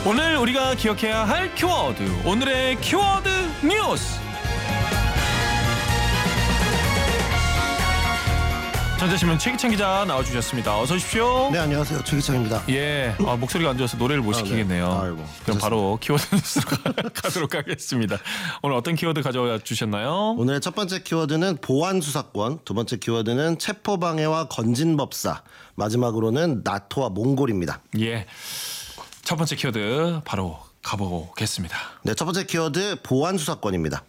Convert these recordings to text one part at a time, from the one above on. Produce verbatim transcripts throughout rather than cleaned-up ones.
오늘 우리가 기억해야 할 키워드, 오늘의 키워드 뉴스. 전자신문 최기찬 기자 나와주셨습니다. 어서 오십시오. 네, 안녕하세요. 최기찬입니다. 예, 아, 목소리가 안 좋아서 노래를 못 아, 시키겠네요. 네. 아이고, 그럼 바로 키워드 뉴스로 가도록 하겠습니다. 오늘 어떤 키워드 가져와 주셨나요? 오늘의 첫 번째 키워드는 보안수사권, 두 번째 키워드는 체포방해와 건진법사, 마지막으로는 나토와 몽골입니다. 예, 첫 번째 키워드 바로 가보겠습니다. 네, 첫 번째 키워드 보안수사권입니다.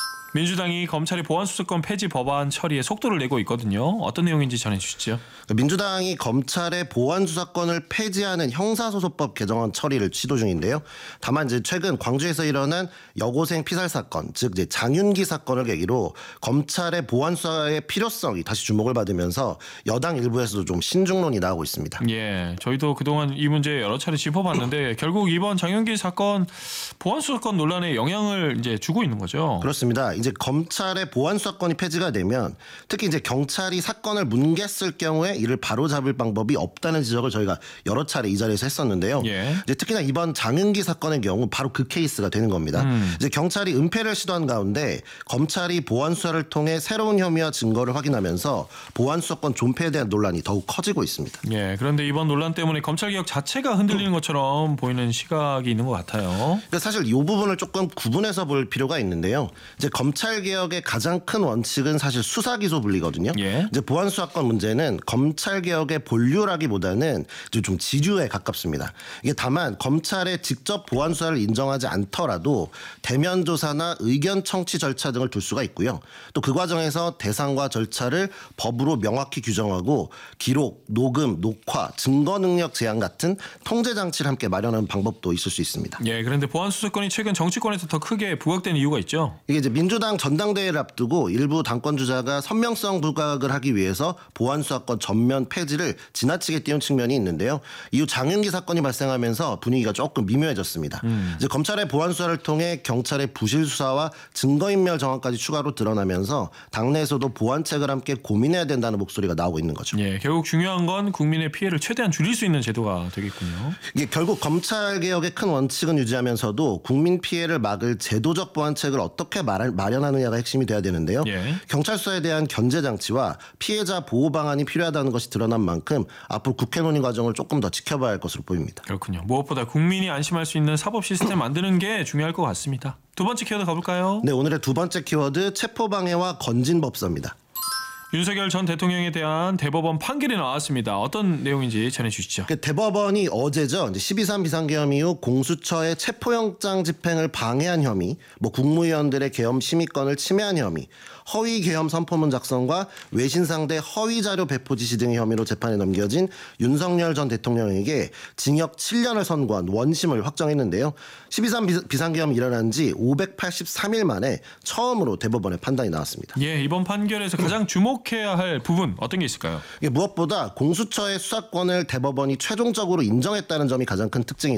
민주당이 검찰의 보안수사권 폐지 법안 처리에 속도를 내고 있거든요. 어떤 내용인지 전해주시죠. 민주당이 검찰의 보안수사권을 폐지하는 형사소송법 개정안 처리를 시도 중인데요. 다만 이제 최근 광주에서 일어난 여고생 피살 사건, 즉 이제 장윤기 사건을 계기로 검찰의 보안수사의 필요성이 다시 주목을 받으면서 여당 일부에서도 좀 신중론이 나오고 있습니다. 예, 저희도 그동안 이 문제 여러 차례 짚어봤는데 결국 이번 장윤기 사건 보안수사권 논란에 영향을 이제 주고 있는 거죠. 그렇습니다. 이제 검찰의 보안수사권이 폐지가 되면 특히 이제 경찰이 사건을 뭉갰을 경우에 이를 바로잡을 방법이 없다는 지적을 저희가 여러 차례 이 자리에서 했었는데요. 예. 이제 특히나 이번 장윤기 사건의 경우 바로 그 케이스가 되는 겁니다. 음. 이제 경찰이 은폐를 시도한 가운데 검찰이 보안수사를 통해 새로운 혐의와 증거를 확인하면서 보안수사권 존폐에 대한 논란이 더욱 커지고 있습니다. 예, 그런데 이번 논란 때문에 검찰개혁 자체가 흔들리는 것처럼 보이는 시각이 있는 것 같아요. 그러니까 사실 이 부분을 조금 구분해서 볼 필요가 있는데요. 이제 검찰 개혁의 가장 큰 원칙은 사실 수사 기소 분리거든요. 예. 이제 보안 수사권 문제는 검찰 개혁의 본류라기보다는 좀 지류에 가깝습니다. 이게 다만 검찰의 직접 보안 수사를 인정하지 않더라도 대면 조사나 의견 청취 절차 등을 둘 수가 있고요. 또 그 과정에서 대상과 절차를 법으로 명확히 규정하고 기록, 녹음, 녹화, 증거 능력 제한 같은 통제 장치를 함께 마련하는 방법도 있을 수 있습니다. 예, 그런데 보안 수사권이 최근 정치권에서 더 크게 부각된 이유가 있죠. 이게 이제 민주당 전당대회를 앞두고 일부 당권 주자가 선명성 부각을 하기 위해서 보안수사권 전면 폐지를 지나치게 띄운 측면이 있는데요. 이후 장윤기 사건이 발생하면서 분위기가 조금 미묘해졌습니다. 음. 이제 검찰의 보안수사를 통해 경찰의 부실 수사와 증거인멸 정황까지 추가로 드러나면서 당내에서도 보안책을 함께 고민해야 된다는 목소리가 나오고 있는 거죠. 예, 결국 중요한 건 국민의 피해를 최대한 줄일 수 있는 제도가 되겠군요. 이게 결국 검찰 개혁의 큰 원칙은 유지하면서도 국민 피해를 막을 제도적 보안책을 어떻게 마련하느냐가 핵심이 돼야 되는데요. 예. 경찰 수사에 대한 견제 장치와 피해자 보호 방안이 필요하다는 것이 드러난 만큼 앞으로 국회 논의 과정을 조금 더 지켜봐야 할 것으로 보입니다. 그렇군요. 무엇보다 국민이 안심할 수 있는 사법 시스템 만드는 게 중요할 것 같습니다. 두 번째 키워드 가볼까요? 네, 오늘의 두 번째 키워드 체포방해와 건진법사입니다. 윤석열 전 대통령에 대한 대법원 판결이 나왔습니다. 어떤 내용인지 전해주시죠. 그 대법원이 어제죠. 십이 삼 비상계엄 이후 공수처의 체포영장 집행을 방해한 혐의, 뭐 국무위원들의 계엄 심의권을 침해한 혐의, 허위 계엄 선포문 작성과 외신 상대 허위 자료 배포 지시 등의 혐의로 재판에 넘겨진 윤석열 전 대통령에게 징역 칠 년을 선고한 원심을 확정했는데요. 십이 삼 비상계엄이 일어난 지 오백팔십삼 일 만에 처음으로 대법원의 판단이 나왔습니다. 예, 이번 판결에서 가장 주목해야 할 부분 어떤 게 있을까요? 무엇보다 공수처의 수사권을 대법원이 최종적으로 인정했다는 점이 가장 큰 특징이